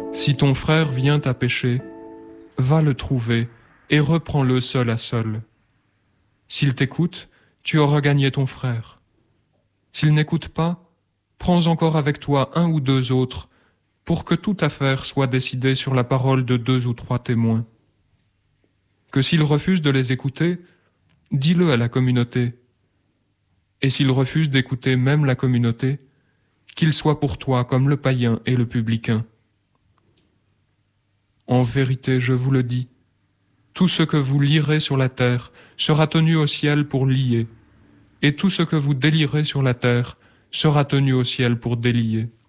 Si ton frère vient à pécher, va le trouver et reprends-le seul à seul. S'il t'écoute, tu auras gagné ton frère. S'il n'écoute pas, prends encore avec toi un ou deux autres, pour que toute affaire soit décidée sur la parole de 2 ou 3 témoins. Que s'il refuse de les écouter, dis-le à la communauté. Et s'il refuse d'écouter même la communauté, qu'il soit pour toi comme le païen et le publicain. En vérité, je vous le dis, tout ce que vous lierez sur la terre sera tenu au ciel pour lier, et tout ce que vous délierez sur la terre sera tenu au ciel pour délier.